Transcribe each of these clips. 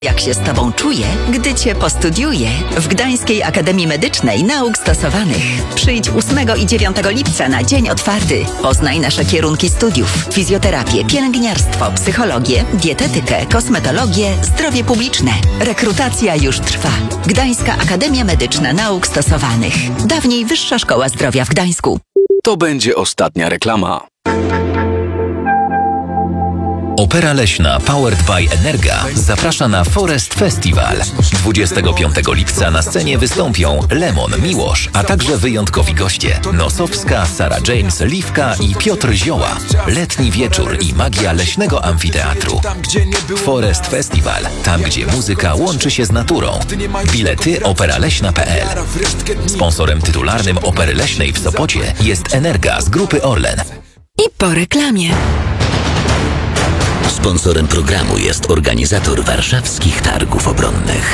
Jak się z Tobą czuję, gdy Cię postudiuję w Gdańskiej Akademii Medycznej Nauk Stosowanych. Przyjdź 8 i 9 lipca na dzień otwarty. Poznaj nasze kierunki studiów: fizjoterapię, pielęgniarstwo, psychologię, dietetykę, kosmetologię, zdrowie publiczne. Rekrutacja już trwa. Gdańska Akademia Medyczna Nauk Stosowanych. Dawniej Wyższa Szkoła Zdrowia w Gdańsku. To będzie ostatnia reklama. Opera Leśna Powered by Energa zaprasza na Forest Festival. 25 lipca na scenie wystąpią Lemon, Miłosz, a także wyjątkowi goście: Nosowska, Sarah James, Liwka i Piotr Zioła. Letni wieczór i magia leśnego amfiteatru. Forest Festival, tam gdzie muzyka łączy się z naturą. Bilety operaleśna.pl. Sponsorem tytularnym Opery Leśnej w Sopocie jest Energa z Grupy Orlen. I po reklamie. Sponsorem programu jest organizator warszawskich targów obronnych.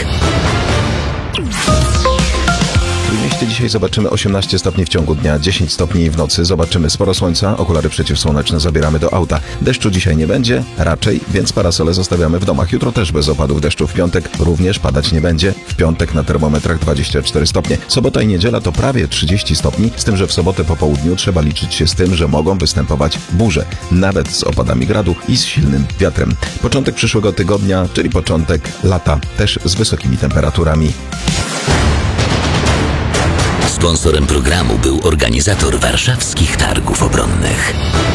W mieście dzisiaj zobaczymy 18 stopni w ciągu dnia, 10 stopni w nocy. Zobaczymy sporo słońca, okulary przeciwsłoneczne zabieramy do auta. Deszczu dzisiaj nie będzie, raczej, więc parasole zostawiamy w domach. Jutro też bez opadów deszczu. W piątek również padać nie będzie. W piątek na termometrach 24 stopnie. Sobota i niedziela to prawie 30 stopni, z tym, że w sobotę po południu trzeba liczyć się z tym, że mogą występować burze, nawet z opadami gradu i z silnym wiatrem. Początek przyszłego tygodnia, czyli początek lata, też z wysokimi temperaturami. Sponsorem programu był organizator warszawskich targów obronnych.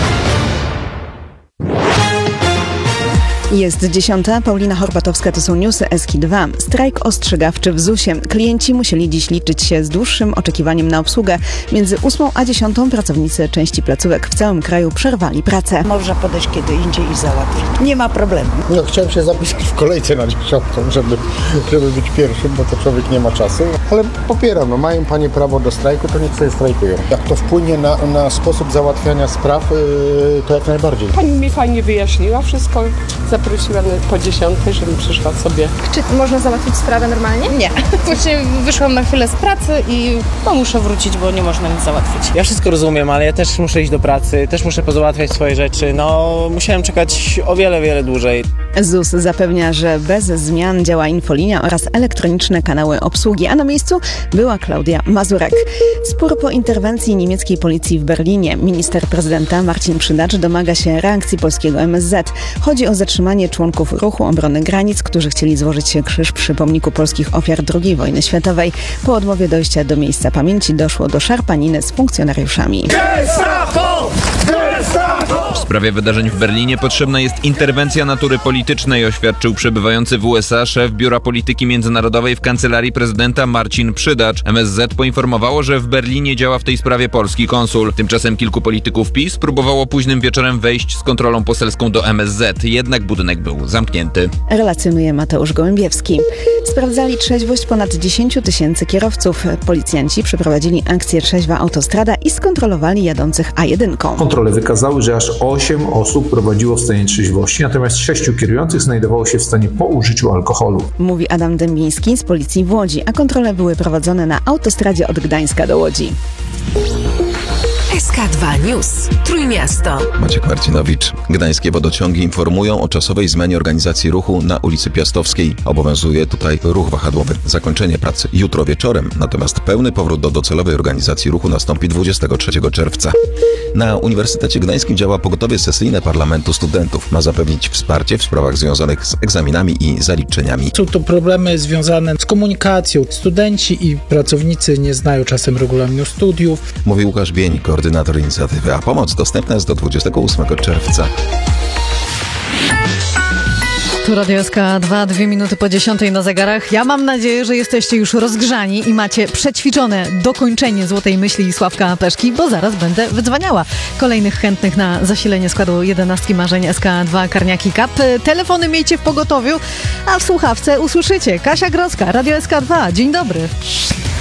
Jest 10. Paulina Horbatowska, to są newsy SK2. Strajk ostrzegawczy w ZUS-ie. Klienci musieli dziś liczyć się z dłuższym oczekiwaniem na obsługę. Między 8 a 10 pracownicy części placówek w całym kraju przerwali pracę. Można podejść kiedy indziej i załatwić. Nie ma problemu. No, chciałem się zapisać w kolejce na 10, żeby być pierwszym, bo to człowiek nie ma czasu. Ale popieram, no mają panie prawo do strajku, to niech sobie strajkują. Jak to wpłynie na sposób załatwiania spraw, to jak najbardziej. Pani mi fajnie wyjaśniła wszystko. Zaprosiła po 10, żebym przyszła sobie. Czy można załatwić sprawę normalnie? Nie. Właśnie wyszłam na chwilę z pracy i muszę wrócić, bo nie można nic załatwić. Ja wszystko rozumiem, ale ja też muszę iść do pracy, też muszę pozałatwiać swoje rzeczy. No, musiałem czekać o wiele dłużej. ZUS zapewnia, że bez zmian działa infolinia oraz elektroniczne kanały obsługi, a na miejscu była Klaudia Mazurek. Spór po interwencji niemieckiej policji w Berlinie. Minister prezydenta Marcin Przydacz domaga się reakcji polskiego MSZ. Chodzi o zatrzymanie członków Ruchu Obrony Granic, którzy chcieli złożyć się krzyż przy pomniku polskich ofiar II wojny światowej. Po odmowie dojścia do miejsca pamięci doszło do szarpaniny z funkcjonariuszami. W sprawie wydarzeń w Berlinie potrzebna jest interwencja natury politycznej, oświadczył przebywający w USA szef Biura Polityki Międzynarodowej w Kancelarii Prezydenta Marcin Przydacz. MSZ poinformowało, że w Berlinie działa w tej sprawie polski konsul. Tymczasem kilku polityków PiS próbowało późnym wieczorem wejść z kontrolą poselską do MSZ, jednak budynek był zamknięty. Relacjonuje Mateusz Gołębiewski. Sprawdzali trzeźwość ponad 10 000 kierowców. Policjanci przeprowadzili akcję Trzeźwa Autostrada i skontrolowali jadących A1. Kontrole wykazały, że aż 8 osób prowadziło w stanie trzeźwości, natomiast 6 kierujących znajdowało się w stanie po użyciu alkoholu. Mówi Adam Dębiński z Policji w Łodzi, a kontrole były prowadzone na autostradzie od Gdańska do Łodzi. SK2 News. Trójmiasto. Maciek Marcinowicz. Gdańskie wodociągi informują o czasowej zmianie organizacji ruchu na ulicy Piastowskiej. Obowiązuje tutaj ruch wahadłowy. Zakończenie pracy jutro wieczorem, natomiast pełny powrót do docelowej organizacji ruchu nastąpi 23 czerwca. Na Uniwersytecie Gdańskim działa pogotowie sesyjne Parlamentu Studentów. Ma zapewnić wsparcie w sprawach związanych z egzaminami i zaliczeniami. Są to problemy związane z komunikacją. Studenci i pracownicy nie znają czasem regulaminu studiów. Mówi Łukasz Bień, koordynator inicjatywy, a pomoc dostępna jest do 28 czerwca. Tu Radio SK2, 2 minuty po 10 na zegarach. Ja mam nadzieję, że jesteście już rozgrzani i macie przećwiczone dokończenie Złotej Myśli i Sławka Peszki, bo zaraz będę wydzwaniała kolejnych chętnych na zasilenie składu 11 marzeń SK2 Karniaki Cup. Telefony miejcie w pogotowiu, a w słuchawce usłyszycie Kasia Grodzka, Radio SK2. Dzień dobry.